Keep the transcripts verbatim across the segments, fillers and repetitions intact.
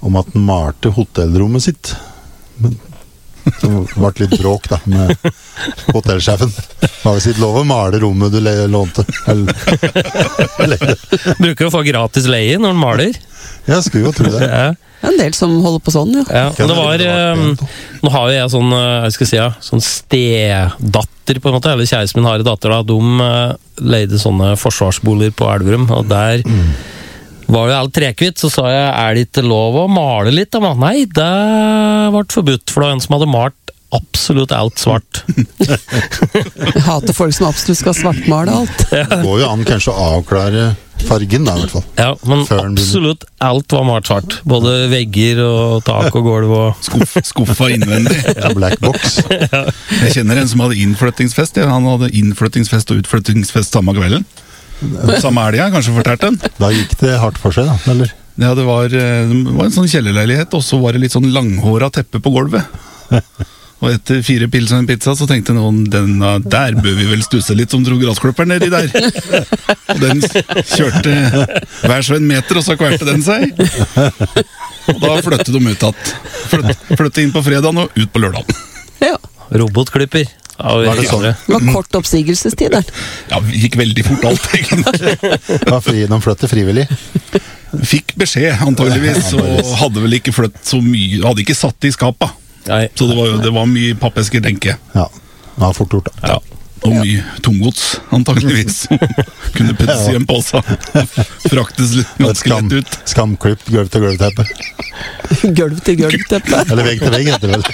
om at han malte hotellrommet sitt. Men det ble litt bråk da med hotellsjefen. Hva vil si lov å male rommet du lånte? Bruker å få gratis leie når han maler. Jeg skulle jo tro det. Ja. En del som holder på sånn, ja. Ja, men det var, um, nå har jo jeg sånn, jeg skal si, ja, sånn stedatter på en måte, eller kjæresten min har en datter da, de uh, leide sånne forsvarsboliger på Elverum, og der mm. var jo alt trekvitt, så sa jeg, er det ikke lov å male litt? Da? Nei, det ble forbudt, for det var en som hadde malt absolutt alt svart. Jeg hater folk som absolutt skal svartmale alt. Det går jo an kanskje å avklare fargen da, i hvert fall. Ja, men absolutt alt var malt svart. Både vegger og tak og gulv og... Skuff, skuffa innvendig. Ja, black box. Ja. Jeg kjenner en som hadde innflyttingsfest. Han hadde innflyttingsfest og utflyttingsfest samme kvelden. Samme elga, kanskje fortalt den. Da gikk det hardt for seg da, eller? Ja, det var, det var en sånn kjellerleilighet, og så var det litt sånn langhåra teppe på gulvet. Og etter fire pils og en pizza så tenkte noen, den, der bør vi vel stusse litt som dro graskløpper nedi der. Og den kjørte hver så en meter, og så kverte den seg. Og da flyttet de ut at flytt, flyttet inn på fredagen og ut på lørdagen. Ja. Robotklipper. Ja, var det sånn? Det var kort oppsigelsestid der. Ja, vi gikk veldig fort alt, egentlig. Ja, fri, de flyttet frivillig. Fikk beskjed, antageligvis, og hadde vel ikke flyttet så mye, hadde ikke satt i skapa. Nei. Så det var, det var mye pappesker, tenker jeg. Ja, det var fort gjort da. Ja. Og mye tungods, antageligvis. Kunne puttes i en påse. Fraktes ganske skam, lett ut. Skamklipt gulv til gulvteppe. Gulv til gulvteppe. Eller vegg til vegg, heter det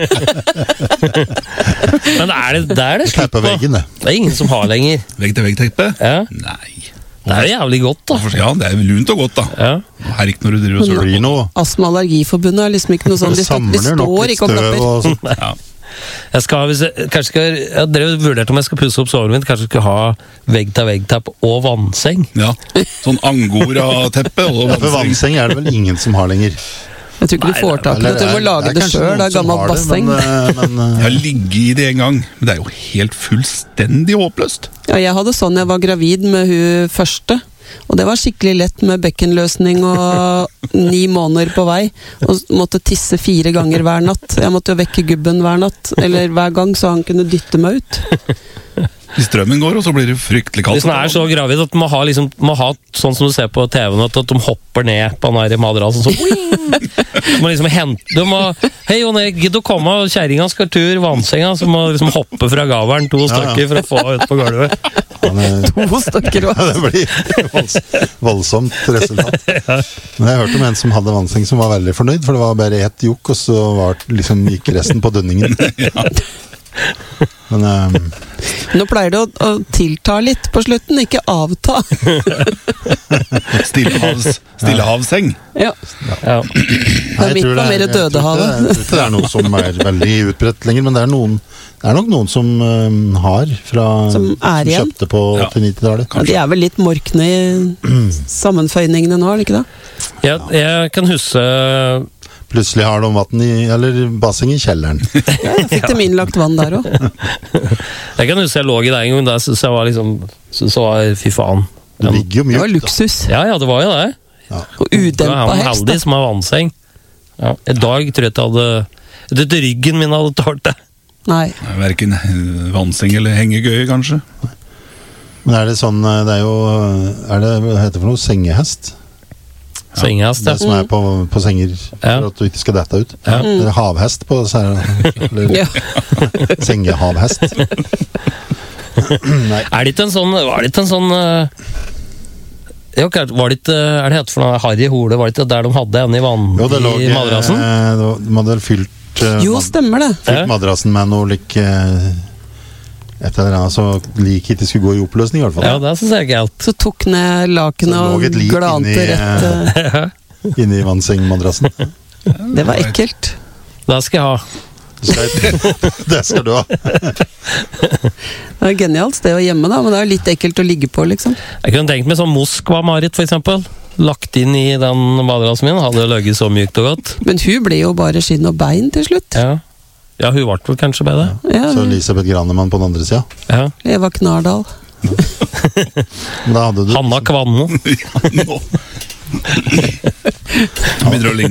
vel. Men er det, det er det slutt på. Veggen, det. Det er ingen som har lenger. Vegg til vegg-teppe? Ja. Nei. Det er jo jævlig godt da. Ja, det er lunt og godt da. Ja. Herk når du driver og søler. Det blir noe. Astma- og allergiforbundet er liksom ikke noe sånn, de, står, de står ikke og klapper. Ja. Jeg skal, hvis jeg, kanskje skal, jeg drev vurdert om jeg skal pusse opp soverommet mitt, kanskje skal ha vegg-til-vegg-tapp og vannseng. Ja, sånn angora-teppe og vannseng. Ja, for vannseng er det vel ingen som har lenger. Jeg tror ikke du får tak i det, du må lage det, det selv, det er gammelt basseng. Men, men, jeg har ligget i det en gang, men det er jo helt fullstendig håpløst. Ja, jeg hadde sånn jeg var gravid med hun første, og det var skikkelig lett med bekkenløsning og ni måneder på vei, og måtte tisse fire ganger hver natt. Jeg måtte jo vekke gubben hver natt, eller hver gang, så han kunne dytte meg ut. Hvis strømmen går, og så blir det fryktelig kaldt. Hvis man er så gravid at man må ha, liksom, må ha sånn som du ser på T V-en, at de hopper ned på den der madrassen, så så må liksom hente, du må, hei Jon Erik, gidd å komme, kjæringa skal tur, vannsenga, så må liksom hoppe fra gaveren to stykker for å få ut på gulvet. To stykker, ja, det blir volds, voldsomt resultat. Men jeg hørte om en som hadde vannseng som var veldig fornøyd, for det var bare ett jokk, og så var, liksom, gikk resten på dønningen. Ja. Men um, nå pleier det å, å tilta litt på slutten, ikke avta. Stillehavs, stillehavsseng. Ja. Ja. Det er mitt på mer Dødehavet. Jeg tror ikke det er noe som er veldig utbredt lenger, men det er, noen, det er nok noen som um, har fra, som er som igjen. Kjøpte på åtti-nittitallet. Ja, de er vel litt morkne i sammenføyningene nå, er det ikke det? Ja, jeg kan huske... Plutselig har de vatten i, eller basseng i kjelleren. Ja, jeg fikk dem innlagt vann der også. Jeg kan huske jeg lå i det en gang, da synes jeg var liksom, synes jeg var, fy faen. Det ligger jo mye. Det var luksus. Ja, ja, det var jo det. Ja. Og udempa helst. helst. Heldig som har vannseng. Ja, i dag tror jeg ikke jeg hadde, jeg tror ikke ryggen min hadde tålt det. Nei. Hverken vannseng eller hengegøy, kanskje. Men er det sånn, det er jo, er det, hva heter det for noe, sengehest? Sengehest, ja. Det som er på, på senger, for ja. at du ikke skal dette ut. Ja. Det er havhest på, eller Ja. sengehavhest. Nei. Er det ikke en sånn, var det ikke en sånn uh, ja, var det ikke, er det hette for noe Harry Hole, var det ikke der de hadde en i vann Jo, det lå, i madrassen? eh, De hadde vel fylt uh, Jo, stemmer det. Fylt Ja. madrassen med noe lik uh, et eller annet, så lik ikke skulle gå i oppløsning i hvert fall. Ja, det synes jeg er galt. Så tok ned laken Så lå og et lik glante inni, rett. Uh, Inni vannsengmadrassen. det var ekkelt. Det skal jeg ha. Det skal du ha. Det er et genialt sted å gjemme da, men det er jo litt ekkelt å ligge på, liksom. Jeg kunne tenkt meg sånn Moskva-Marit, for eksempel. Lagt inn i den madrassen min, hadde løgget så mykt og godt. Men hun ble jo bare skinn og bein til slutt. Ja, ja hun ble vel kanskje bedre. Ja. Så Elisabeth Granemann på den andre siden. Ja. Eva Knardal. Men da hadde du Hanna Kvanne. Ja, nå. Han begynner å ligne.